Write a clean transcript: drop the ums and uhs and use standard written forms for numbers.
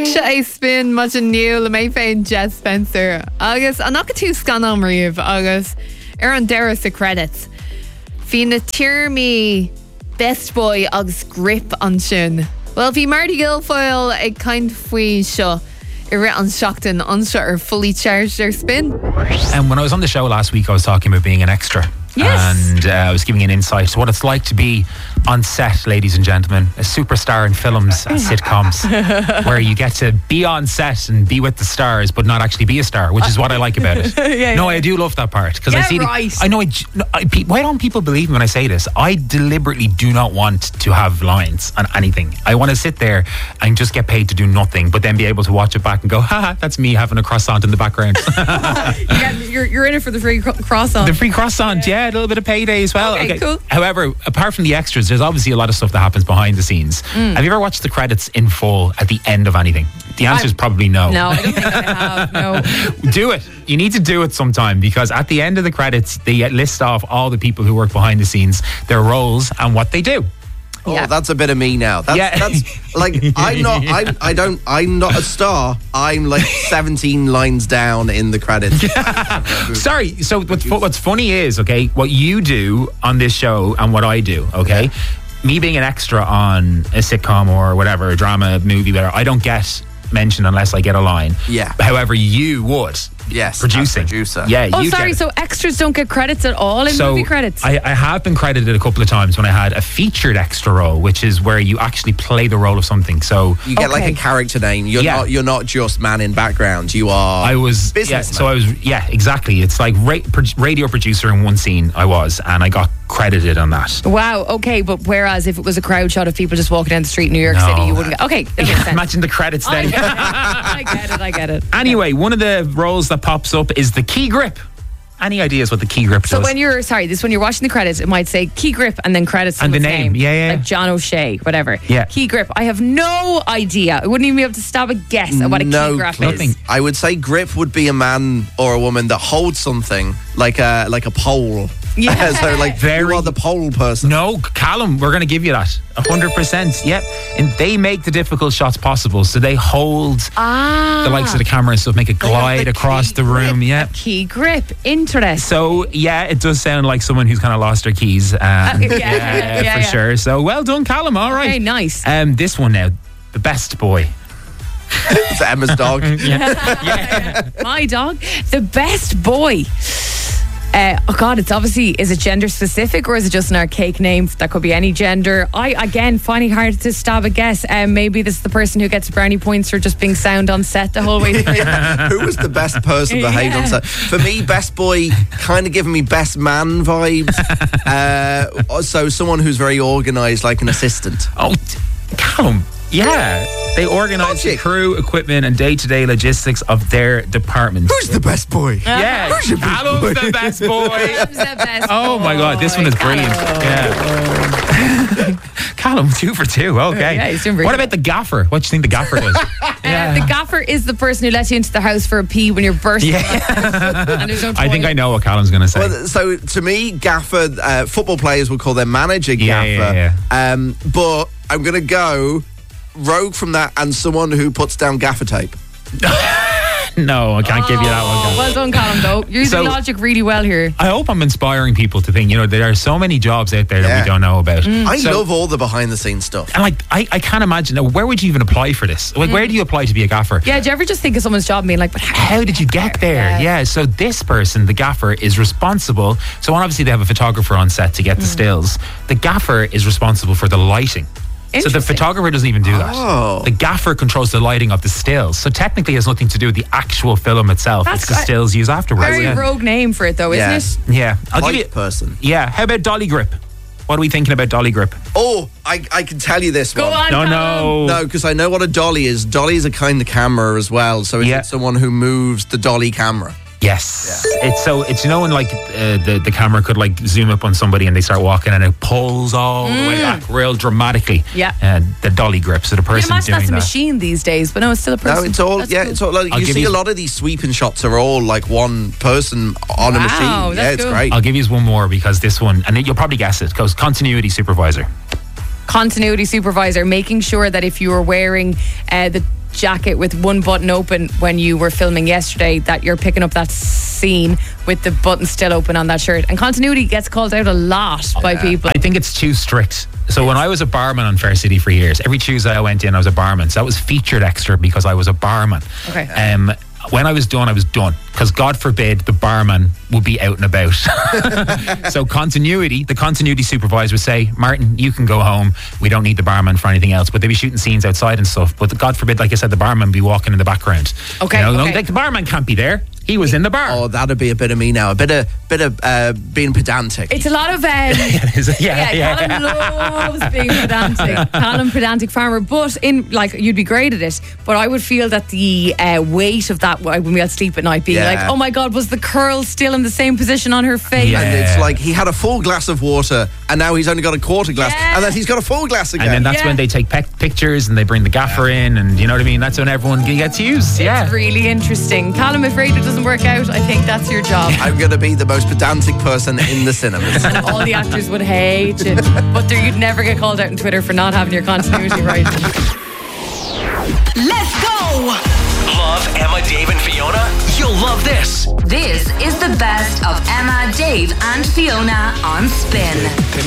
Se é spin much an níl le mé féin Jess Spencer. Agus an nachcha tú scanam riamh agus an deire sa credits. Bhí na tíirmí Best Boy agus Grip an sin. Well, bhí Marty Guilfoyle ag kind faoi seo I rit an seachtain anseo fully charged their spin. And when I was on the show last week, I was talking about being an extra. Yes. And I was giving an insight to what it's like to be on set, ladies and gentlemen, a superstar in films and sitcoms, where you get to be on set and be with the stars, but not actually be a star, which is what I like about it. I do love that part because I see. Why don't people believe me when I say this? I deliberately do not want to have lines on anything. I want to sit there and just get paid to do nothing, but then be able to watch it back and go, haha, that's me having a croissant in the background. You're in it for the free croissant. The free croissant, yeah, a little bit of payday as well. Okay, cool. However, apart from the extras, there's obviously a lot of stuff that happens behind the scenes. Have you ever watched the credits in full at the end of anything? The answer is probably no. No, I don't think I have. No. Do it. You need to do it sometime because at the end of the credits, they list off all the people who work behind the scenes, their roles and what they do. Oh, that's a bit of me now. That's like I'm not a star. I'm like 17 lines down in the credits. Sorry. So what's funny is, okay, what you do on this show and what I do, okay? Me being an extra on a sitcom or whatever, a drama, movie, whatever, I don't get mentioned unless I get a line. Yeah. However, you would. Yes. Producer. Yeah. Oh, sorry. So extras don't get credits at all in movie credits? I have been credited a couple of times when I had a featured extra role, which is where you actually play the role of something. So you get like a character name. You're not just man in background. You are. I was businessman. So I was. Yeah, exactly. It's like radio producer in one scene. I was, and I got credited on that. Wow. Okay, but whereas if it was a crowd shot of people just walking down the street in New York City, you wouldn't get. Okay, that makes sense. Imagine the credits then. I get it. Anyway, one of the roles that pops up is the key grip. Any ideas what the key grip does? So when you're watching the credits, it might say key grip and then credits and the name. Yeah. Like John O'Shea, whatever. Yeah. Key grip. I have no idea. I wouldn't even be able to stab a guess at what a key grip is. I would say grip would be a man or a woman that holds something like a pole. Yeah. So you are the pole person. No, Callum, we're going to give you that. 100%. Yep. And they make the difficult shots possible. So they hold the likes of the camera and stuff, make it glide across the room. Yeah. Key grip. Interesting. So, yeah, it does sound like someone who's kind of lost their keys. For sure. So, well done, Callum. All right. Okay, nice. This one now, the best boy. It's Emma's dog. Yeah. My dog. The best boy. Oh God, it's obviously, is it gender specific or is it just an archaic name that could be any gender? I, again, finding hard to stab a guess. Maybe this is the person who gets brownie points for just being sound on set the whole way through. Who was the best person behaved on set? For me, best boy kind of giving me best man vibes. So someone who's very organised, like an assistant. Oh, Callum. Yeah, they organise the crew, equipment, and day-to-day logistics of their department. Who's the best boy? Yeah, Callum's the best boy. Oh my God, this one is brilliant. Yeah. Callum, 2 for 2. Okay. Yeah, he's doing brilliant. What about the gaffer? What do you think the gaffer does? The gaffer is the person who lets you into the house for a pee when you're bursting. And there's no I think I know what Callum's going to say. Well, so to me, gaffer, football players would call their manager gaffer. Yeah. But I'm going to go rogue from that and someone who puts down gaffer tape. No, I can't give you that one. Well done, Colin, though. You're using logic really well here. I hope I'm inspiring people to think, there are so many jobs out there that we don't know about. I love all the behind the scenes stuff. And I can't imagine, where would you even apply for this? Where do you apply to be a gaffer? Yeah, do you ever just think of someone's job and being like, but how did you get there? Yeah, so this person, the gaffer, is responsible. So obviously they have a photographer on set to get the stills. The gaffer is responsible for the lighting. So the photographer doesn't even do that. The gaffer controls the lighting of the stills. So technically it has nothing to do with the actual film itself. It's the stills used afterwards. Very rogue name for it though, isn't it? Yeah. I'll give you person. Yeah. How about dolly grip? What are we thinking about dolly grip? Oh, I can tell you this one. Go on, No, because I know what a dolly is. Dolly is a kind of camera as well. So it's someone who moves the dolly camera. Yes. Yeah. It's when like the camera could like zoom up on somebody and they start walking and it pulls all the way back real dramatically. Yeah. The dolly grip. So the person doing that. That's a machine these days, but no, it's still a person. No, it's all it's all like you see a lot of these sweeping shots are all like one person on a machine. It's great. I'll give you one more because this one, and you'll probably guess it, goes continuity supervisor. Continuity supervisor, making sure that if you are wearing the jacket with one button open when you were filming yesterday, that you're picking up that scene with the button still open on that shirt. And continuity gets called out a lot by people. I think it's too strict. So when I was a barman on Fair City for years, every Tuesday I went in, I was a barman. So that was featured extra because I was a barman. Okay. When I was done, because God forbid the barman would be out and about. So the continuity supervisor would say, Martin, you can go home. We don't need the barman for anything else. But they'd be shooting scenes outside and stuff. But God forbid, like I said, the barman would be walking in the background. Okay. Like the barman can't be there. He was in the bar. Oh, that'd be a bit of me now. A bit of being pedantic. It's a lot of... Yeah. Callum loves being pedantic. Callum, pedantic farmer. But you'd be great at it. But I would feel that the weight of that when we had sleep at night being like, oh my God, was the curl still in the same position on her face? Yeah. And it's like he had a full glass of water and now he's only got a quarter glass. And then he's got a full glass again. And then that's when they take pictures and they bring the gaffer in, and you know what I mean? That's when everyone gets used. Yeah. It's really interesting. Callum, if radio doesn't work out, I think that's your job. I'm going to be the most pedantic person in the cinemas. And all the actors would hate it. But you'd never get called out on Twitter for not having your continuity right. Let's go! Love Emma, Dave and Fiona? You'll love this. This is the best of Emma, Dave and Fiona on Spin.